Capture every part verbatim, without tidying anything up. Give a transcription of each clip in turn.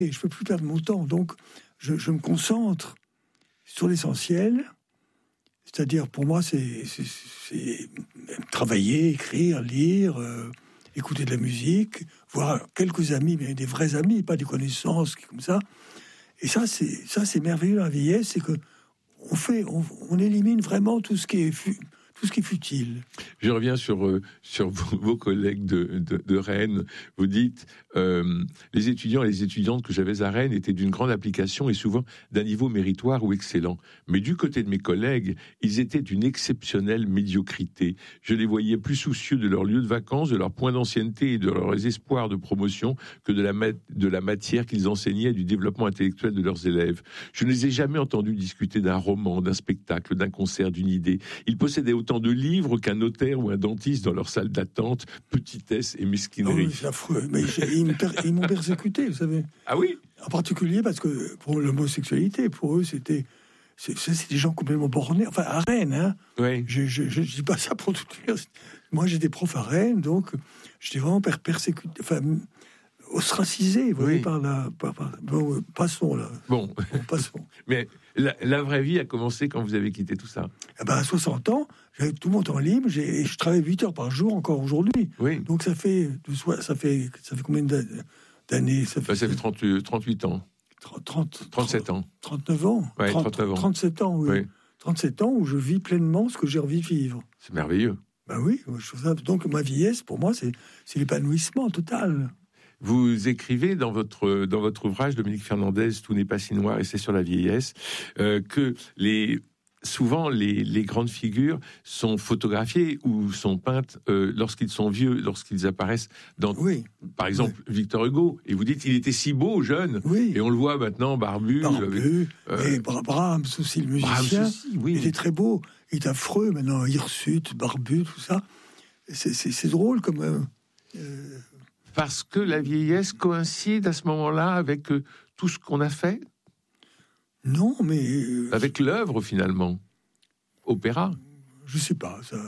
et je ne peux plus perdre mon temps. Donc, je, je me concentre sur l'essentiel. C'est-à-dire, pour moi, c'est, c'est, c'est travailler, écrire, lire, euh, écouter de la musique, voir quelques amis, mais des vrais amis, pas des connaissances comme ça. Et ça, c'est, ça, c'est merveilleux dans la vieillesse, c'est que on fait, on, on élimine vraiment tout ce qui est fu, tout ce qui est futile. Je reviens sur, euh, sur vos, vos collègues de, de, de Rennes. Vous dites, euh, les étudiants et les étudiantes que j'avais à Rennes étaient d'une grande application et souvent d'un niveau méritoire ou excellent. Mais du côté de mes collègues, ils étaient d'une exceptionnelle médiocrité. Je les voyais plus soucieux de leur lieu de vacances, de leur point d'ancienneté et de leurs espoirs de promotion que de la, ma- de la matière qu'ils enseignaient et du développement intellectuel de leurs élèves. Je ne les ai jamais entendus discuter d'un roman, d'un spectacle, d'un concert, d'une idée. Ils possédaient autant de livres qu'un notaire ou un dentiste dans leur salle d'attente, petitesse et mesquinerie. Oh oui, c'est affreux. Mais ils, me per- ils m'ont persécuté, vous savez. Ah oui? En particulier parce que pour l'homosexualité, pour eux, c'était... C'est, c'est des gens complètement bornés. Enfin, à Rennes, hein. Oui. Je ne dis pas ça pour tout dire. Moi, j'étais prof à Rennes, donc j'étais vraiment per- persécuté... Enfin, ostracisé, vous voyez, Oui. par la... Par, par, bon, passons, là. Bon. Bon, passons. Mais la, la vraie vie a commencé quand vous avez quitté tout ça. Eh ben, à soixante ans, j'avais tout mon temps libre, j'ai, et je travaille huit heures par jour encore aujourd'hui. Oui. Donc ça fait, ça fait, ça fait combien d'années? Ça fait, Enfin, ça fait trente, trente-huit ans. trente, trente-sept ans. trente-neuf ans. Ouais, trente, trente-neuf ans. trente-sept ans, oui. Oui. trente-sept ans où je vis pleinement ce que j'ai envie de vivre. C'est merveilleux. Ben oui, je trouve ça. Donc ma vieillesse, pour moi, c'est, c'est l'épanouissement total. Vous écrivez dans votre, dans votre ouvrage, Dominique Fernandez, Tout n'est pas si noir et c'est sur la vieillesse, euh, que les, souvent les, les grandes figures sont photographiées ou sont peintes euh, lorsqu'ils sont vieux, lorsqu'ils apparaissent dans, Oui. par exemple, oui. Victor Hugo. Et vous dites, il était si beau, jeune, oui. et on le voit maintenant barbu. Barbu, avec, euh, et Brahms aussi, le musicien, aussi, oui. il était très beau, il est affreux, maintenant, hirsute, barbu, tout ça. C'est, c'est, c'est drôle comme... Euh, euh, Parce que la vieillesse coïncide à ce moment-là avec euh, tout ce qu'on a fait? Non, mais... Euh, avec l'œuvre, finalement. Opéra? Je sais pas, ça...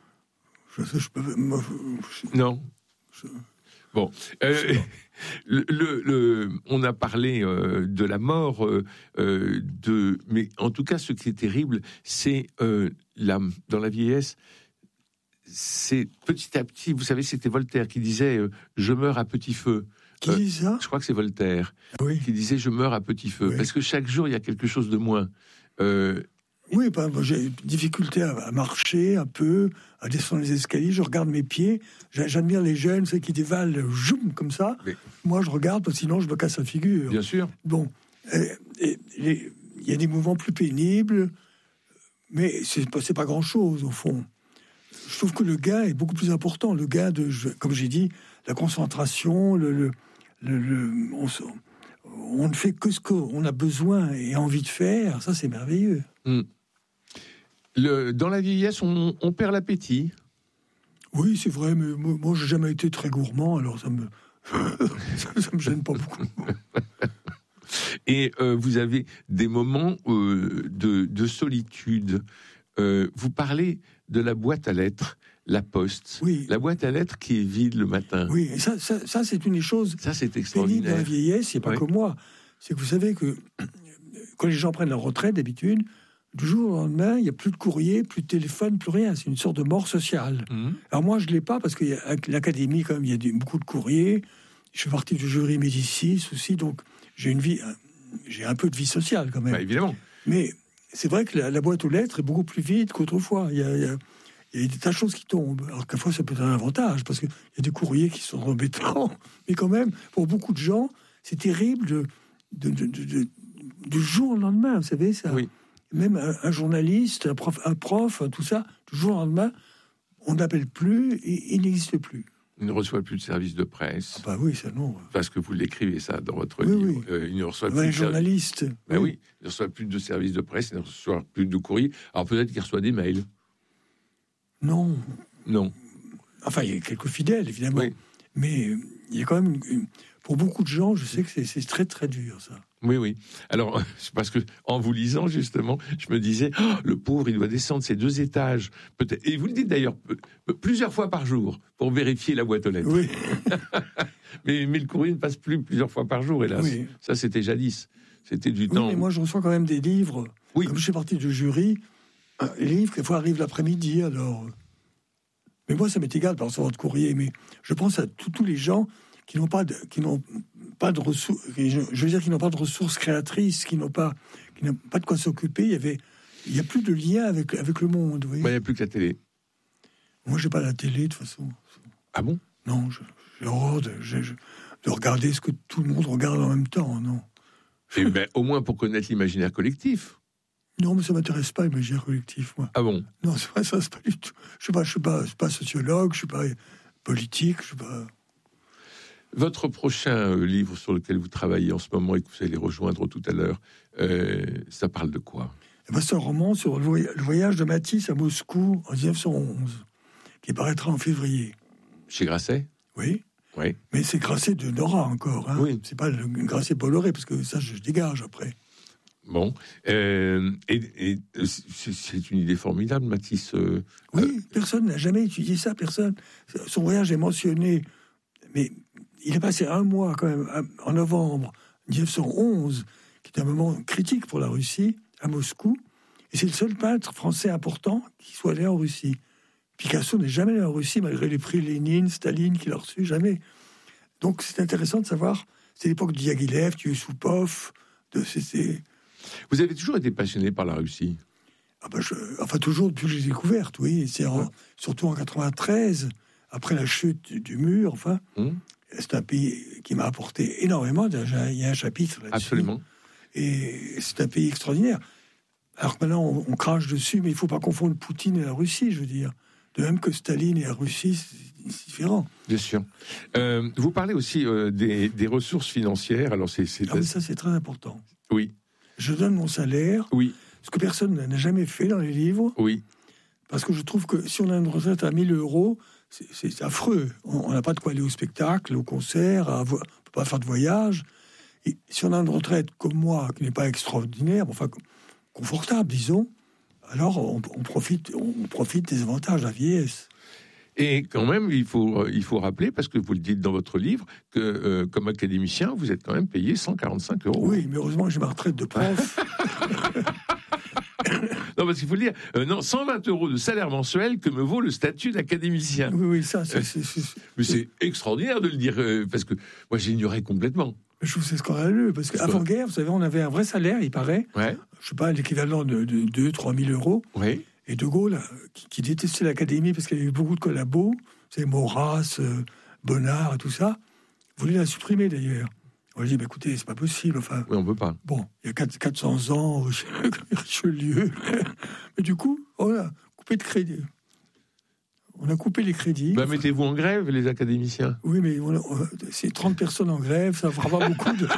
Je, je, je peux... Moi, je, non. Je, bon. Euh, le, le, le, on a parlé euh, de la mort, euh, euh, de, mais en tout cas, ce qui est terrible, c'est euh, la, dans la vieillesse, c'est petit à petit, vous savez, c'était Voltaire qui disait euh, « je meurs à petit feu ». Qui dit ça ? Je crois que c'est Voltaire oui. qui disait « je meurs à petit feu oui. ». Parce que chaque jour, il y a quelque chose de moins. Euh, oui, bah, j'ai une difficulté à, à marcher un peu, à descendre les escaliers, je regarde mes pieds, j'admire les jeunes, ceux qui dévalent zoom, comme ça. Mais... Moi, je regarde, parce que sinon, je me casse la figure. Bien sûr. Bon, il y a des mouvements plus pénibles, mais c'est pas, c'est pas grand-chose, au fond. Je trouve que le gain est beaucoup plus important. Le gain de, comme j'ai dit, la concentration, le, le, le, le on, on ne fait que ce qu'on a besoin et envie de faire. Ça, c'est merveilleux. Mmh. Le, dans la vieillesse, on, on perd l'appétit. Oui, c'est vrai, mais moi, moi j'ai jamais été très gourmand, alors ça me, ça, ça me gêne pas beaucoup. Et euh, vous avez des moments euh, de, de solitude. Euh, vous parlez de la boîte à lettres, la poste. Oui. La boîte à lettres qui est vide le matin. Oui, et ça, ça, ça c'est une des choses ça, c'est pénibles extraordinaire. dans la vieillesse, c'est pas oui. que moi. C'est que vous savez que quand les gens prennent leur retraite, d'habitude, du jour au lendemain, il n'y a plus de courrier, plus de téléphone, plus rien. C'est une sorte de mort sociale. Mmh. Alors moi, je ne l'ai pas, parce qu'à l'académie, quand même, il y a des, beaucoup de courriers. Je fais partie du jury Médicis aussi, donc j'ai une vie, j'ai un peu de vie sociale quand même. Bah, évidemment. Mais c'est vrai que la, la boîte aux lettres est beaucoup plus vide qu'autrefois. Il y a, il y a, il y a des tas de choses qui tombent. Alors qu'à fois, ça peut être un avantage, parce qu'il y a des courriers qui sont embêtants. Mais quand même, pour beaucoup de gens, c'est terrible de, de, de, de, de, du jour au lendemain, vous savez, ça. Oui. Même un, un journaliste, un prof, un prof, tout ça, du jour au lendemain, on n'appelle plus et il n'existe plus. Il ne reçoit plus de service de presse. Ah bah oui, ça non. Parce que vous l'écrivez ça dans votre oui, livre. Oui. Euh, il ne reçoit ouais, plus un journaliste. De... Ben oui. oui, il ne reçoit plus de service de presse, il ne reçoit plus de courrier. Alors peut-être qu'il reçoit des mails. Non. Non. Enfin, il y a quelques fidèles, évidemment. Oui. Mais il y a quand même... Une, une... Pour beaucoup de gens, je sais que c'est, c'est très, très dur, ça. Oui, oui. Alors, c'est parce que en vous lisant, justement, je me disais, oh, le pauvre, il doit descendre ces deux étages. Peut-être. Et vous le dites d'ailleurs plusieurs fois par jour pour vérifier la boîte aux lettres. Oui. Mais, mais le courrier ne passe plus plusieurs fois par jour, hélas. Oui. Ça, c'était jadis. C'était du oui, temps. Mais moi, je reçois quand même des livres. Oui. Comme je suis partie du jury, les livres, quelquefois, arrivent l'après-midi, alors. Mais moi, ça m'est égal par recevoir de courrier. Mais je pense à tous les gens qui n'ont pas de, qui n'ont pas de ressources. Je, je veux dire, qui n'ont pas de ressources créatrices, qui n'ont pas, qui n'ont pas de quoi s'occuper. Il y avait, il y a plus de lien avec avec le monde. Vous voyez. Bah, il n'y a plus que la télé. Moi, j'ai pas la télé de toute façon. Ah bon? Non, j'ai horreur de, je, je, de regarder ce que tout le monde regarde en même temps. Non. Et ben, au moins pour connaître l'imaginaire collectif. Non, mais ça m'intéresse pas, l'imaginaire collectif, moi. Ah bon? Non, c'est pas ça, c'est pas du tout. Je suis pas, je suis pas, je suis pas sociologue, je suis pas politique, je suis pas. Votre prochain livre sur lequel vous travaillez en ce moment et que vous allez rejoindre tout à l'heure, euh, ça parle de quoi? Eh ben, c'est un roman sur le voyage de Matisse à Moscou en dix-neuf cent onze, qui paraîtra en février. Chez Grasset? Oui. Oui. Mais c'est Grasset de Nora encore. Hein. Oui. C'est pas le Grasset Bolloré, parce que ça, je dégage après. Bon. Euh, et, et c'est une idée formidable, Matisse. Euh, oui, euh, personne n'a jamais étudié ça, personne. Son voyage est mentionné, mais il est passé un mois quand même, en novembre dix-neuf cent onze, qui est un moment critique pour la Russie, à Moscou. Et c'est le seul peintre français important qui soit allé en Russie. Picasso n'est jamais allé en Russie, malgré les prix Lénine, Staline qu'il a reçus, jamais. Donc c'est intéressant de savoir, c'est l'époque de Diaghilev, de Yusupov, de C C. Vous avez toujours été passionné par la Russie? Ah ben je, enfin, toujours depuis que j'ai découverte, oui. C'est en, ouais. Surtout en quatre-vingt-treize, après la chute du mur, enfin. Hum. C'est un pays qui m'a apporté énormément. Il y a un chapitre là-dessus. Absolument. Et c'est un pays extraordinaire. Alors que maintenant, on, on crache dessus, mais il ne faut pas confondre Poutine et la Russie, je veux dire. De même que Staline et la Russie, c'est différent. Bien sûr. Euh, vous parlez aussi euh, des, des ressources financières. Alors c'est, c'est... Ah, mais ça, c'est très important. Oui. Je donne mon salaire. Oui. Ce que personne n'a jamais fait dans les livres. Oui. Parce que je trouve que si on a une retraite à mille euros, c'est, c'est affreux. On n'a pas de quoi aller au spectacle, au concert, à vo- on ne peut pas faire de voyage. Et si on a une retraite comme moi, qui n'est pas extraordinaire, enfin confortable, disons, alors on, on, profite, on profite des avantages de la vieillesse. Et quand même, il faut, il faut rappeler, parce que vous le dites dans votre livre, que euh, comme académicien, vous êtes quand même payé cent quarante-cinq euros. Oui, mais heureusement que j'ai ma retraite de prof. Non, parce qu'il faut le dire, euh, non, cent vingt euros de salaire mensuel que me vaut le statut d'académicien. Oui, oui, ça, c'est... c'est, c'est mais c'est, c'est extraordinaire de le dire, euh, parce que moi, j'ignorais complètement. Je trouve que c'est scandaleux, parce qu'avant-guerre, vous savez, on avait un vrai salaire, il paraît. Ouais. Je sais pas, l'équivalent de, de deux à trois mille euros. Oui. Et De Gaulle, qui, qui détestait l'académie parce qu'il y avait eu beaucoup de collabos, c'est Maurras, euh, Bonnard et tout ça, voulait la supprimer d'ailleurs. On lui dit, bah, écoutez, c'est pas possible. Enfin, oui, on peut pas. Bon, il y a quatre cents ans, Richelieu. Mais du coup, on a coupé de crédit. On a coupé les crédits. Bah, mettez-vous en grève, les académiciens. Oui, mais on a, c'est trente personnes en grève, ça fera pas beaucoup de...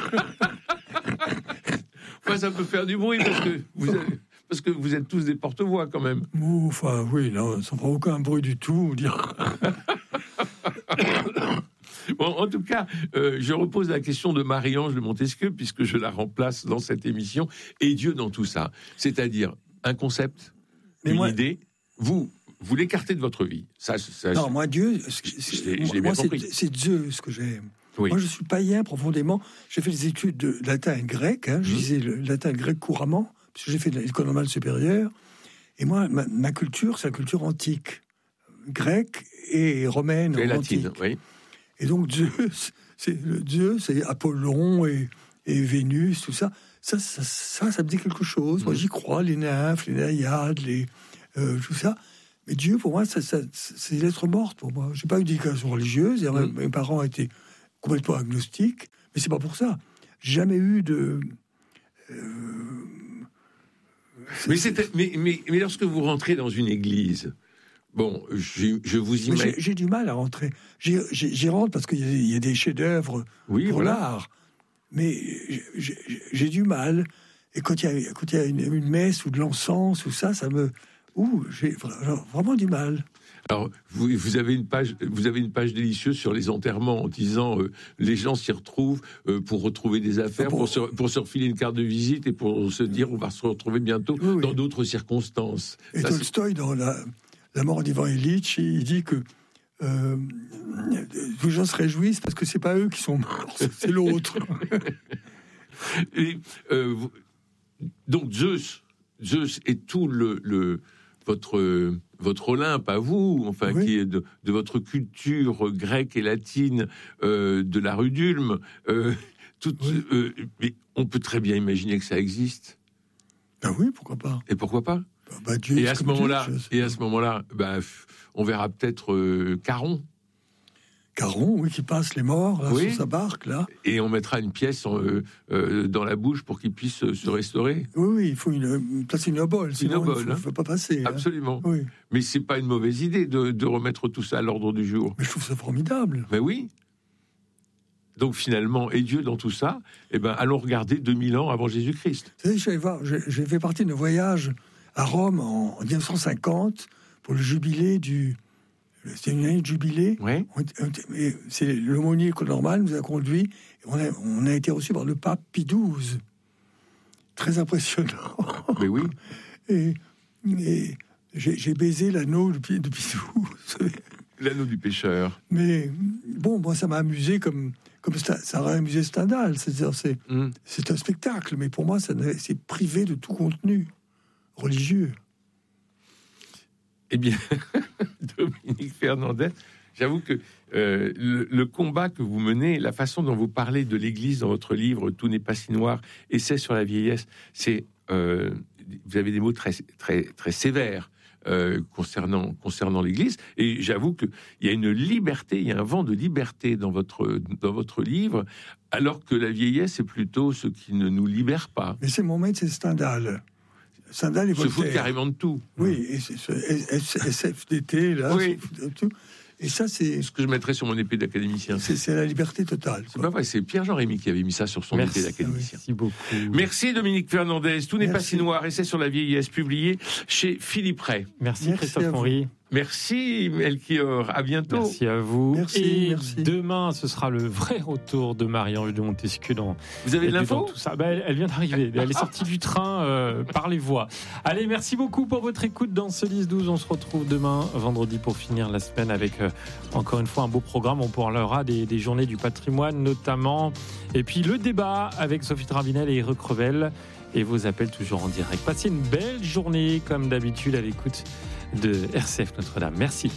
Enfin, ça peut faire du bruit, parce que vous avez... Parce que vous êtes tous des porte-voix, quand même. Enfin, oui, non, ça ne fera aucun bruit du tout. Dire. Bon, en tout cas, euh, je repose la question de Marie-Ange de Montesquieu, puisque je la remplace dans cette émission. Et Dieu dans tout ça. C'est-à-dire, un concept, Mais une moi... idée, vous, vous l'écartez de votre vie. Ça, ça, non, je... moi, Dieu, je, je l'ai, je l'ai moi, bien compris. C'est, c'est Dieu ce que j'aime. Oui. Moi, je suis païen profondément. J'ai fait des études de latin et grec. Hein, je mmh. disais le latin et grec couramment. Parce que j'ai fait de l'école normale supérieure, et moi, ma, ma culture, c'est la culture antique, grecque et romaine. Et latine, oui. Et donc, Dieu, c'est, Dieu, c'est Apollon et, et Vénus, tout ça. Ça, ça, ça, ça me dit quelque chose. Mmh. Moi, j'y crois, les nymphes, les naïades, les, euh, tout ça. Mais Dieu, pour moi, ça, ça, c'est l'être morte, pour moi. Je n'ai pas eu d'éducation religieuse, mmh. mes parents étaient complètement agnostiques, mais c'est pas pour ça. J'ai jamais eu de... Euh, Mais, c'est, mais, mais, mais lorsque vous rentrez dans une église, bon, je, je vous imagine... J'ai, j'ai du mal à rentrer. J'y, j'y rentre parce qu'il y a, il y a des chefs-d'œuvre oui, pour voilà. l'art. Mais j'ai, j'ai du mal. Et quand il y a, quand il y a une, une messe ou de l'encens ou ça, ça me... Ouh, j'ai vraiment du mal. Alors, vous, vous, avez une page, vous avez une page délicieuse sur les enterrements en disant euh, les gens s'y retrouvent euh, pour retrouver des affaires, pour, pour, se, pour se refiler une carte de visite et pour se dire on va se retrouver bientôt oui, oui. dans d'autres circonstances. Et ça, Tolstoï, dans la, la mort d'Ivan Ilitch, il dit que euh, les gens se réjouissent parce que c'est pas eux qui sont morts, c'est l'autre. Et, euh, vous, donc Zeus, Zeus est tout le, le votre votre Olympe à vous, enfin oui. qui est de, de votre culture grecque et latine, euh, de la rue d'Ulm. Euh, tout, oui. euh, mais on peut très bien imaginer que ça existe. Ben oui, pourquoi pas. Et pourquoi pas bah, bah, Dieu, Et à ce moment-là, Dieu, et à ce moment-là, bah, on verra peut-être euh, Charon. Charon, oui, qui passe les morts là, oui. sur sa barque, là. Et on mettra une pièce en, euh, euh, dans la bouche pour qu'il puisse euh, se restaurer. Oui, oui, il faut une, placer une obole, sinon une obole, il ne faut, hein. faut pas passer. Absolument. Hein. Oui. Mais c'est pas une mauvaise idée de, de remettre tout ça à l'ordre du jour. Mais je trouve ça formidable. Mais oui. Donc finalement, et Dieu dans tout ça, eh ben, allons regarder deux mille ans avant Jésus-Christ. Vous savez, je vais voir, j'ai fait partie d'un voyage à Rome en, en dix-neuf cent cinquante pour le jubilé du... C'était une année de jubilé. Ouais. C'est l'aumônier normal nous a conduit. Et on, a, on a été reçu par le pape Pie douze. Très impressionnant. Mais oui. Et, et j'ai baisé l'anneau de Pie douze. L'anneau du pêcheur. Mais bon, moi, ça m'a amusé comme, comme ça, ça aurait amusé Stendhal. C'est-à-dire, c'est mm. un spectacle. Mais pour moi, c'est privé de tout contenu religieux. Eh bien, Dominique Fernandez, j'avoue que euh, le, le combat que vous menez, la façon dont vous parlez de l'Église dans votre livre « Tout n'est pas si noir », Essai sur la vieillesse, c'est euh, vous avez des mots très très très sévères euh, concernant concernant l'Église. Et j'avoue que il y a une liberté, il y a un vent de liberté dans votre dans votre livre, alors que la vieillesse est plutôt ce qui ne nous libère pas. Mais c'est mon maître, c'est Stendhal. Stendhal et Voltaire. Se fout carrément de tout. Oui, et S F D T, là, oui. tout. Et ça, c'est... Ce que je mettrais sur mon épée d'académicien. C'est la liberté totale. C'est pas vrai, c'est Pierre-Jean Rémy qui avait mis ça sur son Merci. épée d'académicien. Merci beaucoup. Merci Dominique Fernandez. Tout n'est pas Merci. si noir. Essai sur la vieillesse, publié chez Philippe Ray. Merci, Merci Christophe Henry. Merci Melchior, à bientôt. Merci à vous. Merci, et merci. Demain, ce sera le vrai retour de Marie-Ange de Montesquieu dans. Vous avez de l'info ? Tout ça. Ben, elle, elle vient d'arriver. Elle est sortie du train euh, par les voies. Allez, merci beaucoup pour votre écoute dans ce dix douze. On se retrouve demain, vendredi, pour finir la semaine avec euh, encore une fois un beau programme. On parlera des, des journées du patrimoine notamment. Et puis le débat avec Sophie Trabinel et Eric Revel. Et vos appels toujours en direct. Passez une belle journée comme d'habitude à l'écoute de R C F Notre-Dame. Merci.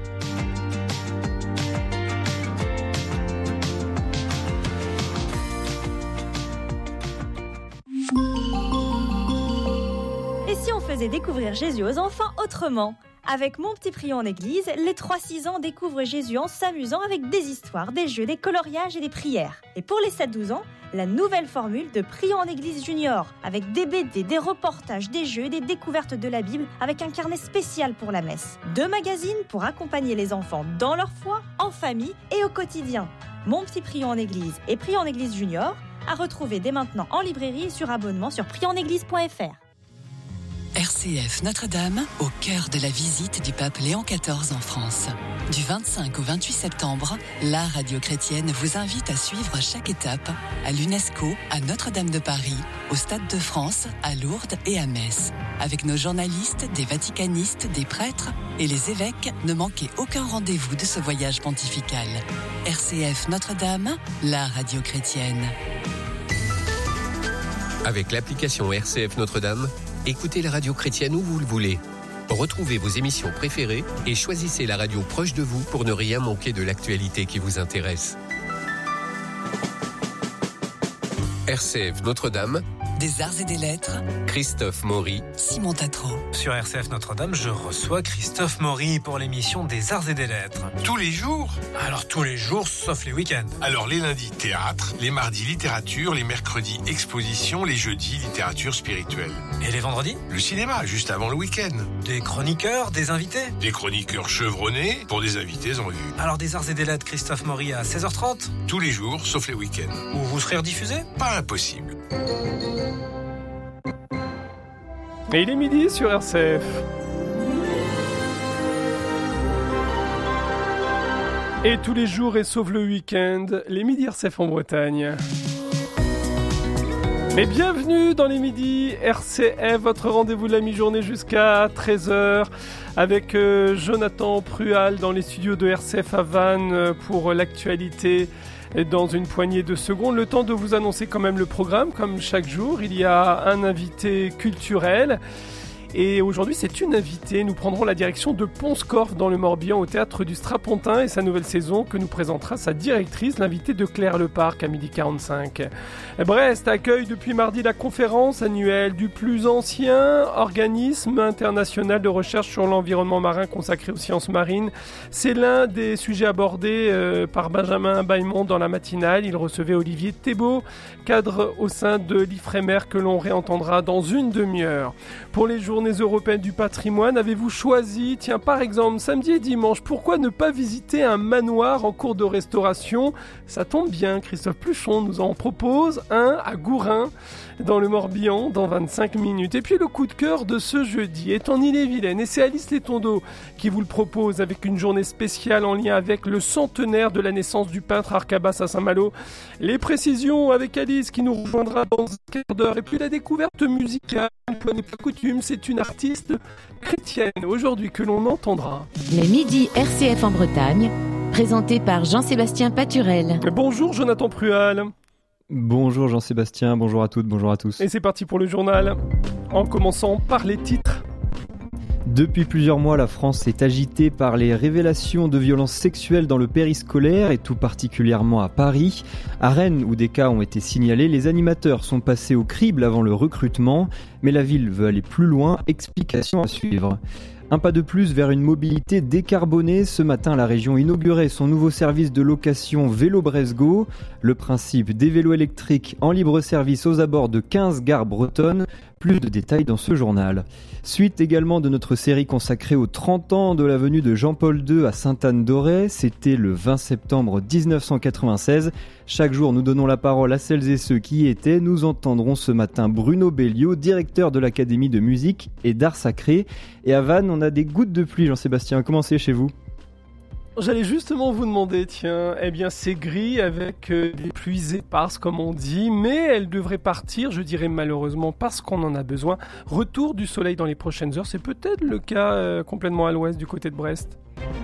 Et si on faisait découvrir Jésus aux enfants autrement ? Avec Mon Petit Prion en Église, les trois six ans découvrent Jésus en s'amusant avec des histoires, des jeux, des coloriages et des prières. Et pour les sept douze ans, la nouvelle formule de Prion en Église Junior, avec des B D, des reportages, des jeux, des découvertes de la Bible, avec un carnet spécial pour la messe. Deux magazines pour accompagner les enfants dans leur foi, en famille et au quotidien. Mon Petit Prion en Église et Prion en Église Junior, à retrouver dès maintenant en librairie et sur abonnement sur prion en église point f r. R C F Notre-Dame, au cœur de la visite du pape Léon quatorze en France. Du vingt-cinq au vingt-huit septembre, la radio chrétienne vous invite à suivre chaque étape à l'UNESCO, à Notre-Dame de Paris, au Stade de France, à Lourdes et à Metz. Avec nos journalistes, des vaticanistes, des prêtres et les évêques, ne manquez aucun rendez-vous de ce voyage pontifical. R C F Notre-Dame, la radio chrétienne. Avec l'application R C F Notre-Dame, écoutez la radio chrétienne où vous le voulez. Retrouvez vos émissions préférées et choisissez la radio proche de vous pour ne rien manquer de l'actualité qui vous intéresse. R C F Notre-Dame, des arts et des lettres, Christophe Maury, Simon Tatro. Sur R C F Notre-Dame, je reçois Christophe Maury pour l'émission des arts et des lettres. Tous les jours ? Alors tous les jours, sauf les week-ends. Alors les lundis, théâtre, les mardis, littérature, les mercredis, exposition, les jeudis, littérature spirituelle. Et les vendredis ? Le cinéma, juste avant le week-end. Des chroniqueurs, des invités ? Des chroniqueurs chevronnés pour des invités en vue. Alors des arts et des lettres, Christophe Maury à seize heures trente ? Tous les jours, sauf les week-ends. Où vous serez rediffusé ? Pas impossible. Et il est midi sur R C F. Et tous les jours et sauf le week-end, les midis R C F en Bretagne. Et bienvenue dans les midis R C F, votre rendez-vous de la mi-journée jusqu'à treize heures avec euh, Jonathan Prual dans les studios de R C F à Vannes pour l'actualité. Dans une poignée de secondes, le temps de vous annoncer quand même le programme. Comme chaque jour, il y a un invité culturel. Et aujourd'hui, c'est une invitée. Nous prendrons la direction de Pont-Scorff dans le Morbihan au théâtre du Strapontin et sa nouvelle saison que nous présentera sa directrice, l'invitée de Claire Leparc à midi quarante-cinq. Brest accueille depuis mardi la conférence annuelle du plus ancien organisme international de recherche sur l'environnement marin consacré aux sciences marines. C'est l'un des sujets abordés euh, par Benjamin Bailmont dans la matinale. Il recevait Olivier Thébault, cadre au sein de l'Ifremer que l'on réentendra dans une demi-heure. Pour les journées européennes du patrimoine, avez-vous choisi, tiens par exemple samedi et dimanche, pourquoi ne pas visiter un manoir en cours de restauration? Ça tombe bien, Christophe Pluchon nous en propose un à Gourin dans le Morbihan dans vingt-cinq minutes. Et puis le coup de cœur de ce jeudi est en Ille-et-Vilaine et c'est Alice Létondo qui vous le propose avec une journée spéciale en lien avec le centenaire de la naissance du peintre Arcabas à Saint-Malo. Les précisions avec Alice qui nous rejoindra dans un quart d'heure. Et puis la découverte musicale, une fois n'est pas coutume, c'est une artiste chrétienne aujourd'hui que l'on entendra. Les midis R C F en Bretagne, présenté par Jean-Sébastien Paturel. Bonjour Jonathan Prual. Bonjour Jean-Sébastien, bonjour à toutes, bonjour à tous. Et c'est parti pour le journal, en commençant par les titres. Depuis plusieurs mois, la France est agitée par les révélations de violences sexuelles dans le périscolaire et tout particulièrement à Paris. À Rennes, où des cas ont été signalés, les animateurs sont passés au crible avant le recrutement, mais la ville veut aller plus loin, explication à suivre. Un pas de plus vers une mobilité décarbonée. Ce matin, la région inaugurait son nouveau service de location Vélo Bresgo. Le principe des vélos électriques en libre service aux abords de quinze gares bretonnes. Plus de détails dans ce journal. Suite également de notre série consacrée aux trente ans de la venue de Jean-Paul deux à Sainte-Anne-d'Auray. C'était le vingt septembre dix-neuf cent quatre-vingt-seize. Chaque jour, nous donnons la parole à celles et ceux qui y étaient. Nous entendrons ce matin Bruno Belliot, directeur de l'Académie de musique et d'art sacré. Et à Vannes, on a des gouttes de pluie, Jean-Sébastien. Comment c'est chez vous ? J'allais justement vous demander, tiens, eh bien c'est gris avec euh, des pluies éparses comme on dit, mais elles devraient partir, je dirais malheureusement parce qu'on en a besoin. Retour du soleil dans les prochaines heures, c'est peut-être le cas euh, complètement à l'ouest du côté de Brest.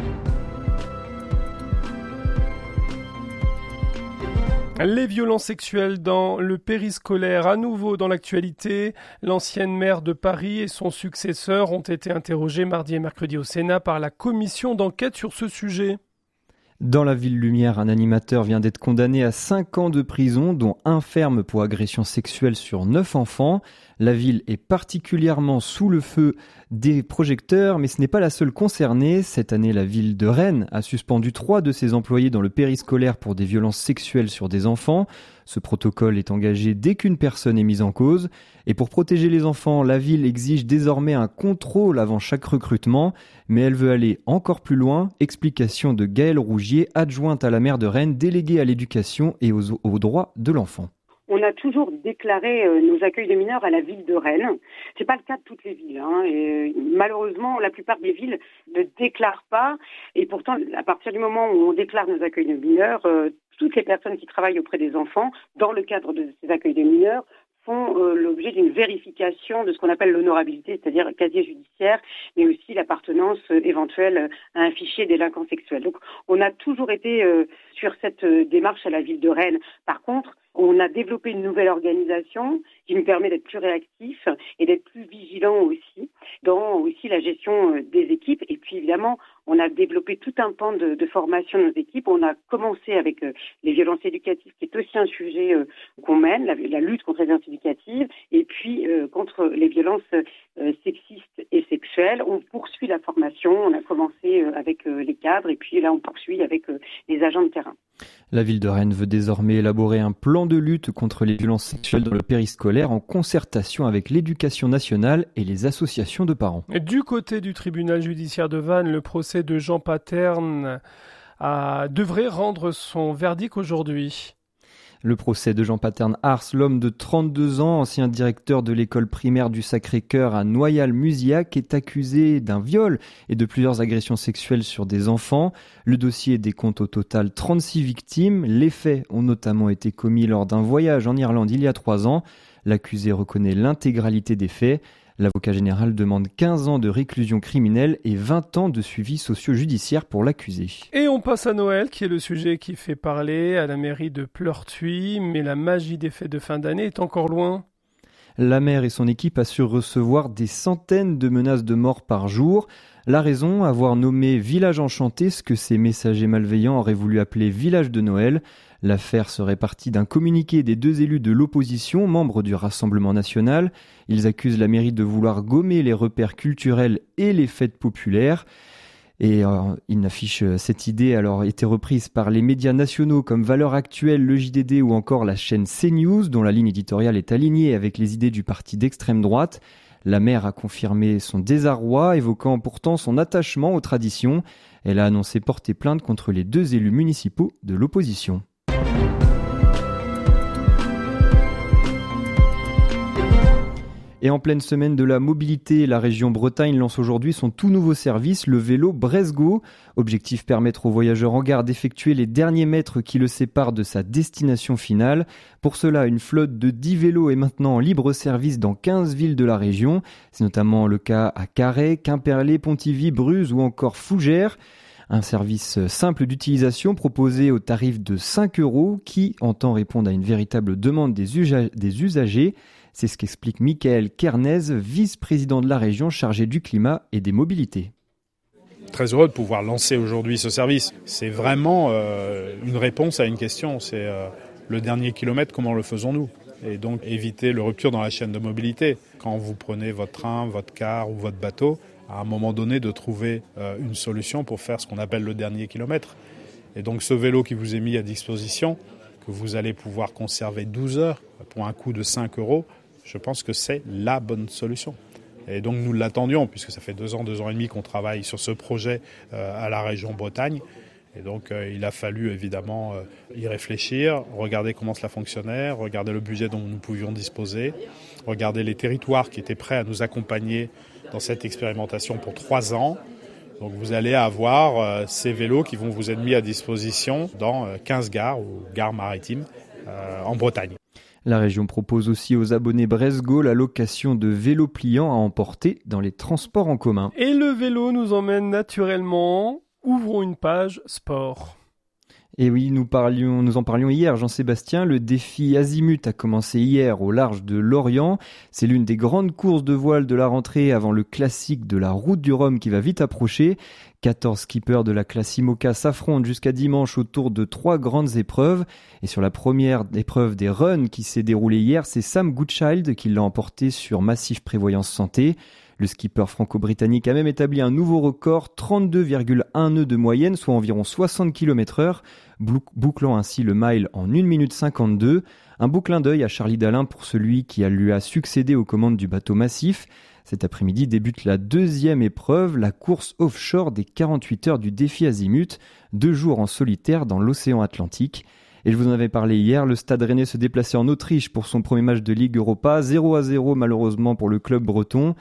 Les violences sexuelles dans le périscolaire, à nouveau dans l'actualité. L'ancienne maire de Paris et son successeur ont été interrogés mardi et mercredi au Sénat par la commission d'enquête sur ce sujet. Dans la ville Lumière, un animateur vient d'être condamné à cinq ans de prison, dont un ferme pour agression sexuelle sur neuf enfants. La ville est particulièrement sous le feu des projecteurs, mais ce n'est pas la seule concernée. Cette année, la ville de Rennes a suspendu trois de ses employés dans le périscolaire pour des violences sexuelles sur des enfants. Ce protocole est engagé dès qu'une personne est mise en cause. Et pour protéger les enfants, la ville exige désormais un contrôle avant chaque recrutement. Mais elle veut aller encore plus loin. Explication de Gaëlle Rougier, adjointe à la maire de Rennes, déléguée à l'éducation et aux, aux droits de l'enfant. On a toujours déclaré euh, nos accueils de mineurs à la ville de Rennes. C'est pas le cas de toutes les villes, hein. Et, euh, malheureusement, la plupart des villes ne déclarent pas. Et pourtant, à partir du moment où on déclare nos accueils de mineurs, euh, toutes les personnes qui travaillent auprès des enfants, dans le cadre de ces accueils de mineurs, font euh, l'objet d'une vérification de ce qu'on appelle l'honorabilité, c'est-à-dire le casier judiciaire, mais aussi l'appartenance euh, éventuelle à un fichier délinquant sexuel. Donc, on a toujours été euh, sur cette euh, démarche à la ville de Rennes. Par contre, on a développé une nouvelle organisation qui nous permet d'être plus réactifs et d'être plus vigilants aussi dans aussi la gestion des équipes. Et puis évidemment, on a développé tout un pan de, de formation de nos équipes. On a commencé avec euh, les violences éducatives, qui est aussi un sujet euh, qu'on mène, la, la lutte contre les violences éducatives, et puis euh, contre les violences euh, sexistes et sexuelles. On poursuit la formation. On a commencé euh, avec euh, les cadres, et puis là, on poursuit avec euh, les agents de terrain. La ville de Rennes veut désormais élaborer un plan de lutte contre les violences sexuelles dans le périscolaire en concertation avec l'éducation nationale et les associations de parents. Du côté du tribunal judiciaire de Vannes, le procès de Jean Paterne a, devrait rendre son verdict aujourd'hui. Le procès de Jean Paterne-Ars, l'homme de trente-deux ans, ancien directeur de l'école primaire du Sacré-Cœur à Noyal-Musillac, est accusé d'un viol et de plusieurs agressions sexuelles sur des enfants. Le dossier décompte au total trente-six victimes. Les faits ont notamment été commis lors d'un voyage en Irlande il y a trois ans. L'accusé reconnaît l'intégralité des faits. L'avocat général demande quinze ans de réclusion criminelle et vingt ans de suivi socio-judiciaire pour l'accusé. Et on passe à Noël, qui est le sujet qui fait parler à la mairie de Pleurtuis, mais la magie des fêtes de fin d'année est encore loin. La maire et son équipe assurent recevoir des centaines de menaces de mort par jour. La raison, avoir nommé Village Enchanté ce que ces messagers malveillants auraient voulu appeler Village de Noël. L'affaire serait partie d'un communiqué des deux élus de l'opposition, membres du Rassemblement national. Ils accusent la mairie de vouloir gommer les repères culturels et les fêtes populaires. Et euh, une affiche, cette idée a alors été reprise par les médias nationaux comme Valeurs Actuelles, le J D D ou encore la chaîne CNews, dont la ligne éditoriale est alignée avec les idées du parti d'extrême droite. La maire a confirmé son désarroi, évoquant pourtant son attachement aux traditions. Elle a annoncé porter plainte contre les deux élus municipaux de l'opposition. Et en pleine semaine de la mobilité, la région Bretagne lance aujourd'hui son tout nouveau service, le vélo Bresgo. Objectif, permettre aux voyageurs en gare d'effectuer les derniers mètres qui le séparent de sa destination finale. Pour cela, une flotte de dix vélos est maintenant en libre service dans quinze villes de la région. C'est notamment le cas à Carhaix, Quimperlé, Pontivy, Bruz ou encore Fougères. Un service simple d'utilisation proposé au tarif de cinq euros qui entend répondre à une véritable demande des, usa- des usagers. C'est ce qu'explique Michael Kernez, vice-président de la région chargé du climat et des mobilités. Très heureux de pouvoir lancer aujourd'hui ce service. C'est vraiment euh, une réponse à une question. C'est euh, le dernier kilomètre, comment le faisons-nous ? Et donc éviter le rupture dans la chaîne de mobilité. Quand vous prenez votre train, votre car ou votre bateau, à un moment donné de trouver euh, une solution pour faire ce qu'on appelle le dernier kilomètre. Et donc ce vélo qui vous est mis à disposition, que vous allez pouvoir conserver douze heures pour un coût de cinq euros, je pense que c'est la bonne solution. Et donc nous l'attendions, puisque ça fait deux ans, deux ans et demi qu'on travaille sur ce projet euh, à la région Bretagne. Et donc euh, il a fallu évidemment euh, y réfléchir, regarder comment cela fonctionnait, regarder le budget dont nous pouvions disposer, regarder les territoires qui étaient prêts à nous accompagner dans cette expérimentation pour trois ans. Donc vous allez avoir euh, ces vélos qui vont vous être mis à disposition dans euh, quinze gares ou gares maritimes euh, en Bretagne. La région propose aussi aux abonnés Bresgo la location de vélos pliants à emporter dans les transports en commun. Et le vélo nous emmène naturellement. Ouvrons une page sport. Et oui, nous, parlions, nous en parlions hier, Jean-Sébastien. Le défi Azimut a commencé hier au large de Lorient. C'est l'une des grandes courses de voile de la rentrée avant le classique de la Route du Rhum qui va vite approcher. quatorze skippers de la classe IMOCA s'affrontent jusqu'à dimanche autour de trois grandes épreuves. Et sur la première épreuve des runs qui s'est déroulée hier, c'est Sam Goodchild qui l'a emporté sur Massif Prévoyance Santé. Le skipper franco-britannique a même établi un nouveau record, trente-deux virgule un nœuds de moyenne, soit environ soixante kilomètres heure, bouclant ainsi le mile en une minute cinquante-deux. Un beau clin d'œil à Charlie Dalin pour celui qui a lui a succédé aux commandes du bateau Massif. Cet après-midi débute la deuxième épreuve, la course offshore des quarante-huit heures du défi Azimut, deux jours en solitaire dans l'océan Atlantique. Et je vous en avais parlé hier, le Stade Rennais se déplaçait en Autriche pour son premier match de Ligue Europa, zéro à zéro malheureusement pour le club breton.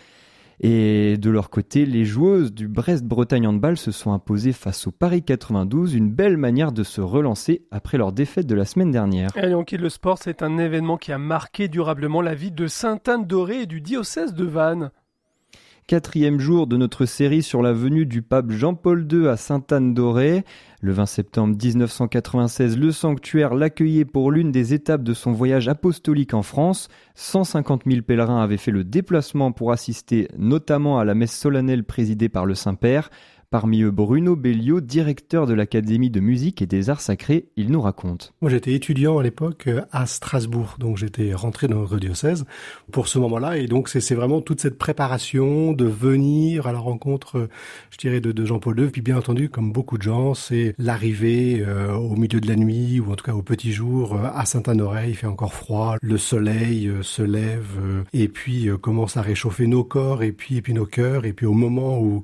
Et de leur côté, les joueuses du Brest-Bretagne Handball se sont imposées face au Paris quatre-vingt-douze, une belle manière de se relancer après leur défaite de la semaine dernière. Allez, on quitte le sport, c'est un événement qui a marqué durablement la vie de Sainte-Anne-d'Auray et du diocèse de Vannes. Quatrième jour de notre série sur la venue du pape Jean-Paul deux à Sainte-Anne-d'Auray. Le vingt septembre dix-neuf cent quatre-vingt-seize, le sanctuaire l'accueillait pour l'une des étapes de son voyage apostolique en France. cent cinquante mille pèlerins avaient fait le déplacement pour assister notamment à la messe solennelle présidée par le Saint-Père. Parmi eux, Bruno Belliot, directeur de l'Académie de musique et des arts sacrés, il nous raconte. Moi, j'étais étudiant à l'époque à Strasbourg, donc j'étais rentré dans notre diocèse pour ce moment-là, et donc c'est, c'est vraiment toute cette préparation de venir à la rencontre, je dirais, de, de Jean-Paul deux, puis bien entendu, comme beaucoup de gens, c'est l'arrivée euh, au milieu de la nuit, ou en tout cas au petit jour, euh, à Sainte-Anne-d'Auray, il fait encore froid, le soleil euh, se lève, euh, et puis euh, commence à réchauffer nos corps, et puis, et puis nos cœurs, et puis au moment où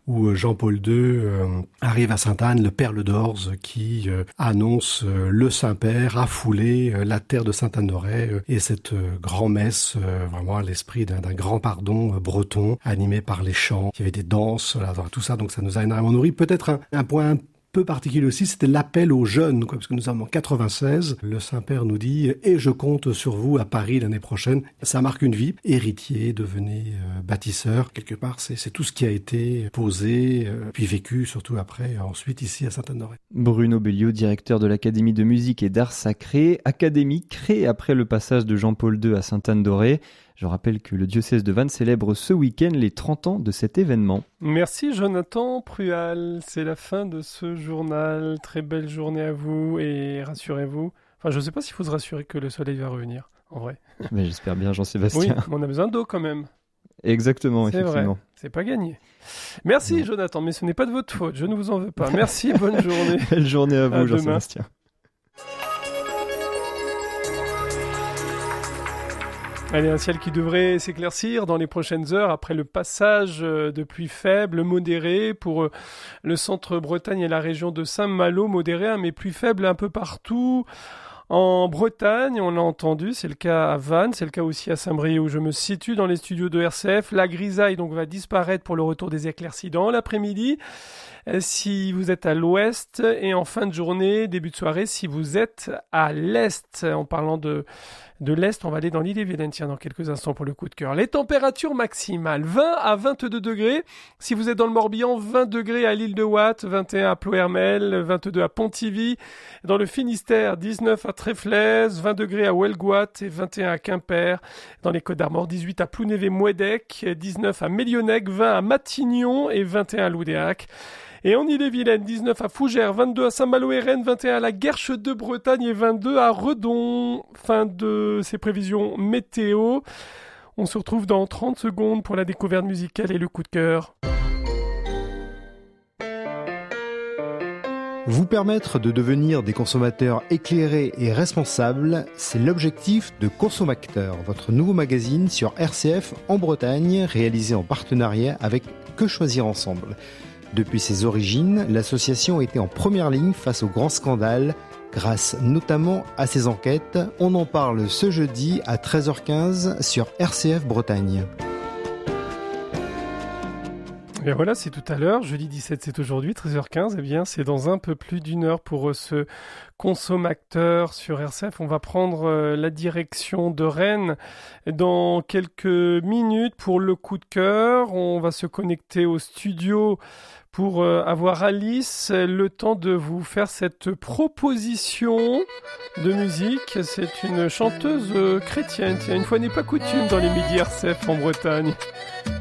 où Jean-Paul deux euh, arrive à Sainte-Anne, le Perle d'Orze, qui euh, annonce euh, le Saint-Père a foulé euh, la terre de Sainte-Anne-d'Auray, euh, et cette euh, grand-messe, euh, vraiment à l'esprit d'un, d'un grand pardon euh, breton, animé par les chants, il y avait des danses, voilà, tout ça, donc ça nous a énormément nourri. Peut-être un, un point peu particulier aussi, c'était l'appel aux jeunes, quoi, parce que nous sommes en quatre-vingt-seize. Le Saint-Père nous dit « Et je compte sur vous à Paris l'année prochaine ». Ça marque une vie. Héritier, devenez euh, bâtisseur. Quelque part, c'est, c'est tout ce qui a été posé, euh, puis vécu, surtout après, ensuite ici à Sainte-Anne-d'Auray. Bruno Belliot, directeur de l'Académie de musique et d'art sacré, académie créée après le passage de Jean-Paul deux à Sainte-Anne-d'Auray. Je rappelle que le diocèse de Vannes célèbre ce week-end les trente ans de cet événement. Merci Jonathan Prual, c'est la fin de ce journal. Très belle journée à vous et rassurez-vous. Enfin, je ne sais pas s'il faut se rassurer que le soleil va revenir, en vrai. Mais j'espère bien, Jean-Sébastien. Oui, mais on a besoin d'eau quand même. Exactement, c'est effectivement. Vrai. C'est pas gagné. Merci non. Jonathan, mais ce n'est pas de votre faute, je ne vous en veux pas. Merci, bonne journée. Belle journée à vous, à Jean-Sébastien. Allez, un ciel qui devrait s'éclaircir dans les prochaines heures après le passage de pluie faible, modéré pour le centre Bretagne et la région de Saint-Malo, modéré, mais pluie faible un peu partout. En Bretagne, on l'a entendu, c'est le cas à Vannes, c'est le cas aussi à Saint-Brieuc où je me situe dans les studios de R C F. La grisaille donc va disparaître pour le retour des éclaircies dans l'après-midi. Si vous êtes à l'ouest et en fin de journée, début de soirée, si vous êtes à l'est. En parlant de, de l'est, on va aller dans l'Ille-et-Vilaine, tiens, dans quelques instants pour le coup de cœur. Les températures maximales, vingt à vingt-deux degrés. Si vous êtes dans le Morbihan, vingt degrés à l'île de Watt, vingt et un à Ploërmel, vingt-deux à Pontivy. Dans le Finistère, dix-neuf à Tréflez, vingt degrés à Huelgoat et vingt et un à Quimper. Dans les Côtes-d'Armor, dix-huit à Plounévez-Mouédec, dix-neuf à Mélionec, vingt à Matignon et vingt et un à Loudéac. Et en Ille-et-Vilaine, dix-neuf à Fougères, vingt-deux à Saint-Malo-et-Rennes, vingt et un à la Guerche de Bretagne et vingt-deux à Redon. Fin de ces prévisions météo. On se retrouve dans trente secondes pour la découverte musicale et le coup de cœur. Vous permettre de devenir des consommateurs éclairés et responsables, c'est l'objectif de Consomacteur, votre nouveau magazine sur R C F en Bretagne, réalisé en partenariat avec Que Choisir Ensemble. Depuis ses origines, l'association était en première ligne face aux grands scandales, grâce notamment à ses enquêtes. On en parle ce jeudi à treize heures quinze sur R C F Bretagne. Et voilà, c'est tout à l'heure, jeudi dix-sept, c'est aujourd'hui, treize heures quinze, eh bien c'est dans un peu plus d'une heure pour ce Consomacteur sur R C F. On va prendre la direction de Rennes dans quelques minutes pour le coup de cœur. On va se connecter au studio pour avoir Alice, le temps de vous faire cette proposition de musique. C'est une chanteuse chrétienne, tiens, une fois n'est pas coutume dans les midis R C F en Bretagne.